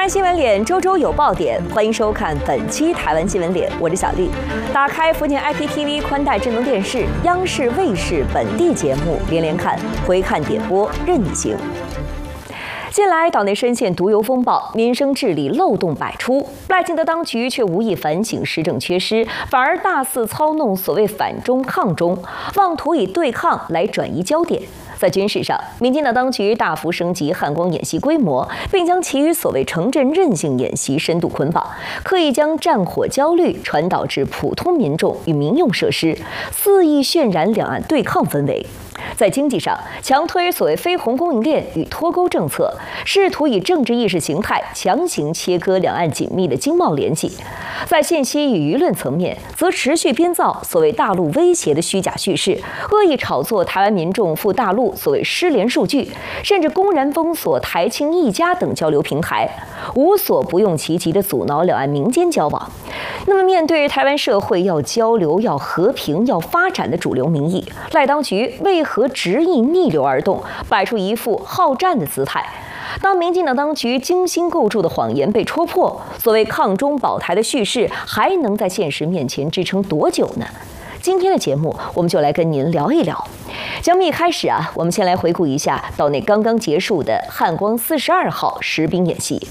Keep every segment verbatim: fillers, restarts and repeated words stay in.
看新闻脸，周周有爆点，欢迎收看本期台湾新闻脸，我是小丽。打开福建 I P T V 宽带智能电视，央视、卫视本地节目连连看，回看点播任你行。近来岛内深陷毒油风暴，民生治理漏洞百出，赖清德当局却无意反省施政缺失，反而大肆操弄所谓反中抗中，妄图以对抗来转移焦点。在军事上，民进党当局大幅升级汉光演习规模，并将其与所谓城镇韧性演习深度捆绑，刻意将战火焦虑传导至普通民众与民用设施，肆意渲染两岸对抗氛围。在经济上，强推所谓非红供应链与脱钩政策，试图以政治意识形态强行切割两岸紧密的经贸联系。在信息与舆论层面，则持续编造所谓大陆威胁的虚假叙事，恶意炒作台湾民众赴大陆所谓失联数据，甚至公然封锁台青一家等交流平台，无所不用其极地阻挠两岸民间交往。那么，面对台湾社会要交流、要和平、要发展的主流民意，赖当局为何执意逆流而动，摆出一副好战的姿态？当民进党当局精心构筑的谎言被戳破，所谓抗中保台的叙事还能在现实面前支撑多久呢？今天的节目，我们就来跟您聊一聊。节目一开始啊，我们先来回顾一下岛内刚刚结束的汉光四十二号实兵演习。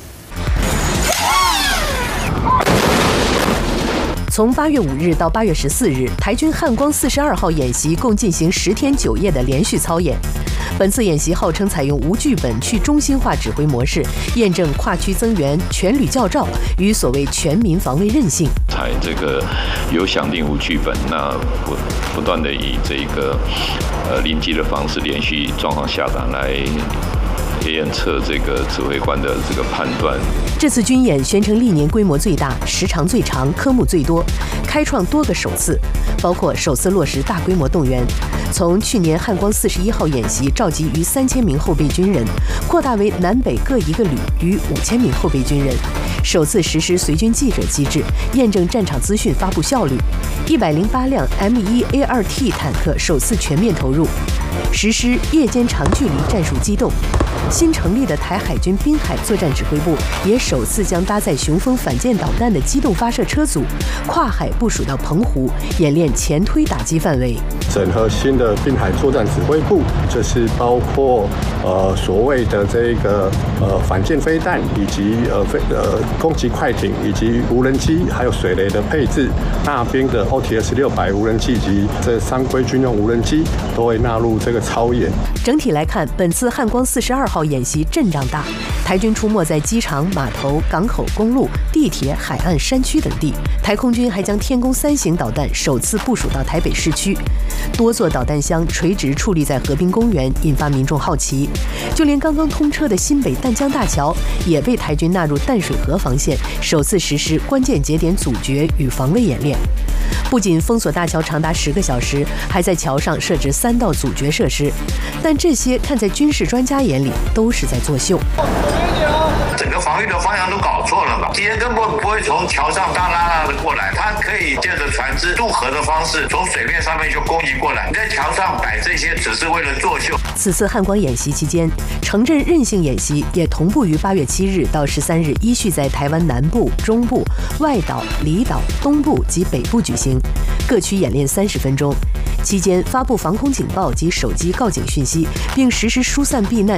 从八月五日到八月十四日，台军汉光四十二号演习共进行十天九夜的连续操演。本次演习号称采用无剧本去中心化指挥模式，验证跨区增援、全旅教召与所谓全民防卫韧性。 采这个有响定无剧本，那不不断的以这个呃临机的方式连续状况下达来验测这个指挥官的这个判断。 这次军演宣称历年规模最大、时长最长、科目最多，开创多个首次，包括首次落实大规模动员，从去年汉光四十一号演习召集逾三千名后备军人，扩大为南北各一个旅逾五千名后备军人，首次实施随军记者机制，验证战场资讯发布效率，一百零八辆 M 一 A 二 T 坦克首次全面投入，实施夜间长距离战术机动。新成立的台海军滨海作战指挥部也首次将搭载雄风反舰导弹的机动发射车组跨海部署到澎湖，演练前推打击范围。 整合新的滨海作战指挥部，这是包括呃所谓的这个呃反舰飞弹，以及呃飞呃攻击快艇，以及无人机，还有水雷的配置，大兵的 O T S 六百无人机及这三规军用无人机都会纳入这个操演。 整体来看，本次汉光四十二号演习阵仗大，台军出没在机场、码头、港口、公路、地铁、海岸、山区等地。台空军还将天宫三型导弹首次部署到台北市区，多座导弹箱垂直矗立在河滨公园，引发民众好奇。就连刚刚通车的新北淡江大桥，也被台军纳入淡水河防线，首次实施关键节点阻绝与防卫演练。不仅封锁大桥长达十个小时，还在桥上设置三道阻绝设施。但这些看在军事专家眼里都是在作秀。 整个防御的方向都搞错了嘛！敌人根本不会从桥上大拉拉的过来，他可以借着船只渡河的方式，从水面上面就攻击过来。你在桥上摆这些，只是为了作秀。 此次汉光演习期间，城镇韧性演习也同步于八月七日到十三日，依序在台湾南部、中部、外岛、离岛、东部及北部举行，各区演练三十分钟。期间发布防空警报及手机告警讯息，并实施疏散避难